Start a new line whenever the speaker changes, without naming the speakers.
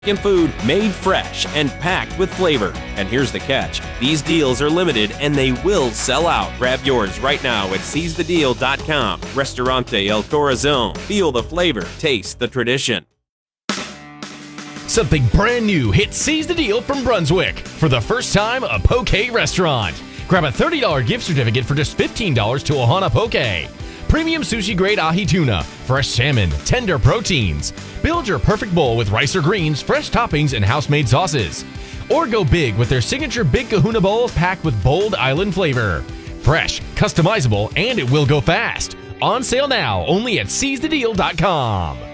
and food made fresh and packed with flavor. And here's the catch. These deals are limited and they will sell out. Grab yours right now at seizethedeal.com. Restaurante El Corazon. Feel the flavor. Taste the tradition.
Something brand new hit Seize the Deal from Brunswick. For the first time, a poke restaurant. Grab a $30 gift certificate for just $15 to Ohana Poke. Premium sushi grade ahi tuna, fresh salmon, tender proteins. Build your perfect bowl with rice or greens, fresh toppings, and house-made sauces. Or go big with their signature Big Kahuna Bowls packed with bold island flavor. Fresh, customizable, and it will go fast. On sale now, only at seizethedeal.com.